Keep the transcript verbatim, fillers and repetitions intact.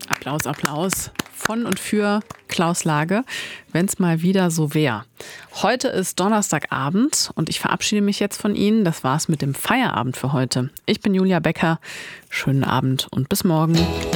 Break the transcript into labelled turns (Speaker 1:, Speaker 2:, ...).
Speaker 1: Applaus, Applaus von und für Klaus Lage, wenn es mal wieder so wäre. Heute ist Donnerstagabend und ich verabschiede mich jetzt von Ihnen. Das war's mit dem Feierabend für heute. Ich bin Julia Becker. Schönen Abend und bis morgen.